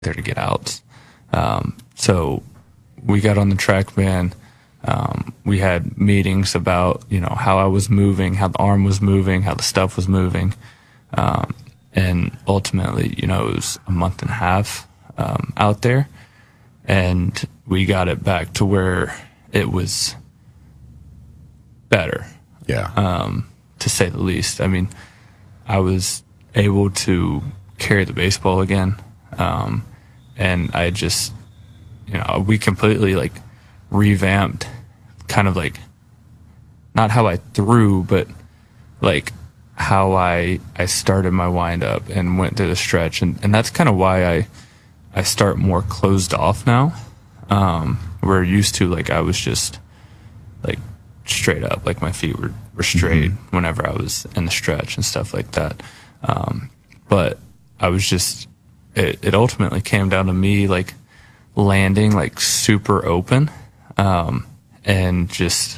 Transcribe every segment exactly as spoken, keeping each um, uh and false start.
there to get outs. Um, so we got on the TrackMan. Um, we had meetings about, you know, how I was moving, how the arm was moving, how the stuff was moving. Um, and ultimately, you know, it was a month and a half um, out there. And we got it back to where it was better. Yeah. Um, to say the least. I mean, I was able to carry the baseball again. Um, and I just, you know, we completely like revamped kind of like not how I threw, but like how I, I started my wind up and went through the stretch. And, and that's kind of why I, I start more closed off now. Um, we're used to like, I was just like straight up, like my feet were, were straight mm-hmm. whenever I was in the stretch and stuff like that. Um, but I was just, it, it ultimately came down to me like landing like super open, um, and just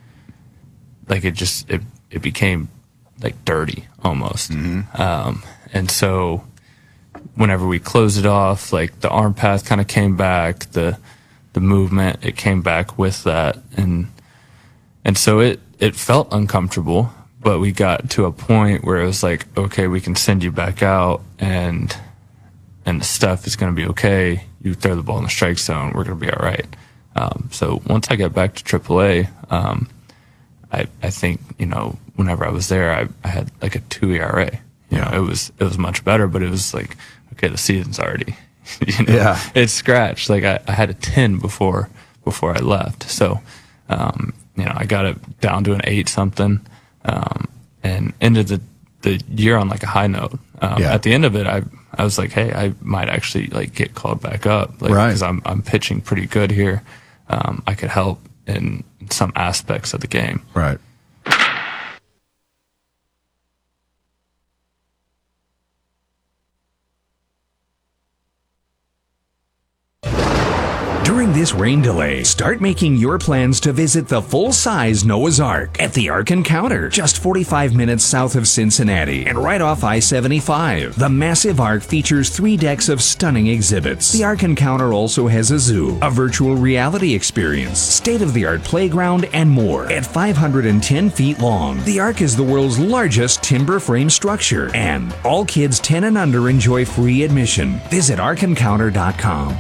like it just, it, it became like dirty almost. Mm-hmm. Um, and so whenever we closed it off, like the arm path kind of came back, the, the movement, it came back with that. And, and so it, it felt uncomfortable, but we got to a point where it was like, okay, we can send you back out and, and the stuff is going to be okay. You throw the ball in the strike zone, we're going to be all right. Um, so once I got back to triple A, um, I, I think, you know, whenever I was there, I, I had like a two E R A. You know, it was, it was much better, but it was like, okay, the season's already, you know, yeah. it's scratched. Like I, I had a ten before, before I left. So, um, you know, I got it down to an eight something, um, and ended the, the year on like a high note. Um, yeah. At the end of it, I, I was like, hey, I might actually like get called back up. Like, right. cause I'm, I'm pitching pretty good here. Um, I could help in some aspects of the game. Right. During this rain delay, start making your plans to visit the full-size Noah's Ark at the Ark Encounter, just forty-five minutes south of Cincinnati and right off I seventy-five. The massive Ark features three decks of stunning exhibits. The Ark Encounter also has a zoo, a virtual reality experience, state-of-the-art playground, and more. At five hundred ten feet long, the Ark is the world's largest timber frame structure, and all kids ten and under enjoy free admission. Visit ark encounter dot com.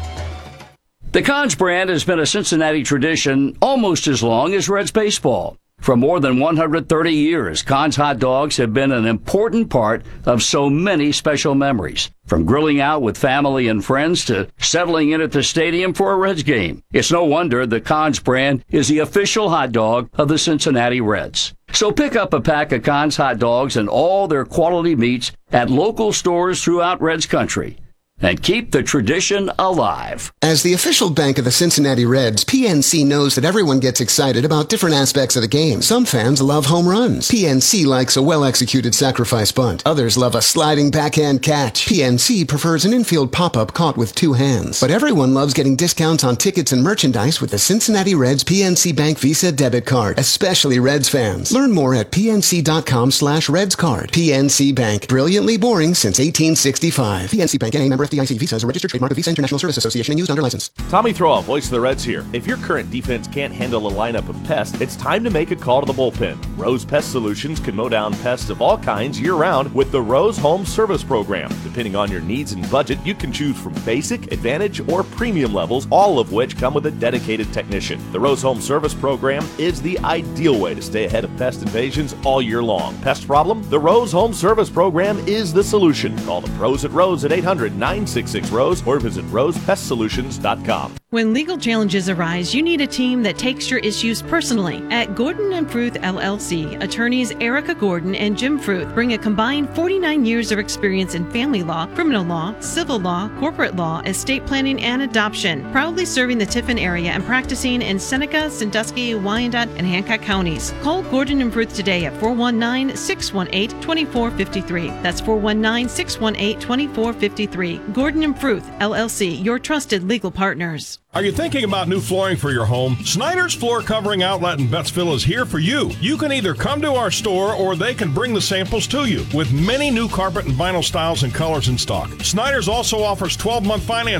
The Conn's brand has been a Cincinnati tradition almost as long as Reds baseball. For more than one hundred thirty years, Conn's hot dogs have been an important part of so many special memories. From grilling out with family and friends to settling in at the stadium for a Reds game. It's no wonder the Conn's brand is the official hot dog of the Cincinnati Reds. So pick up a pack of Conn's hot dogs and all their quality meats at local stores throughout Reds country. And keep the tradition alive. As the official bank of the Cincinnati Reds, P N C knows that everyone gets excited about different aspects of the game. Some fans love home runs. P N C likes a well-executed sacrifice bunt. Others love a sliding backhand catch. P N C prefers an infield pop-up caught with two hands. But everyone loves getting discounts on tickets and merchandise with the Cincinnati Reds P N C Bank Visa debit card, especially Reds fans. Learn more at pnc.com slash Reds card. P N C Bank, brilliantly boring since eighteen sixty-five. P N C Bank, N A member F D I C. Visa is a registered trademark of Visa International Service Association and used under license. Tommy Throwoff, voice of the Reds here. If your current defense can't handle a lineup of pests, it's time to make a call to the bullpen. Rose Pest Solutions can mow down pests of all kinds year-round with the Rose Home Service Program. Depending on your needs and budget, you can choose from basic, advantage, or premium levels, all of which come with a dedicated technician. The Rose Home Service Program is the ideal way to stay ahead of pest invasions all year long. Pest problem? The Rose Home Service Program is the solution. Call the pros at Rose at eight hundred, nine six six, ROSE or visit rose pest solutions dot com. When legal challenges arise, you need a team that takes your issues personally. At Gordon and Fruth L L C, attorneys Erica Gordon and Jim Fruth bring a combined forty-nine years of experience in family law, criminal law, civil law, corporate law, estate planning, and adoption, proudly serving the Tiffin area and practicing in Seneca, Sandusky, Wyandotte, and Hancock counties. Call Gordon and Fruth today at four one nine, six one eight, two four five three. That's four one nine, six one eight, two four five three. Gordon and Fruth L L C, your trusted legal partners. Are you thinking about new flooring for your home? Snyder's Floor Covering Outlet in Bettsville is here for you. You can either come to our store or they can bring the samples to you with many new carpet and vinyl styles and colors in stock. Snyder's also offers twelve-month financing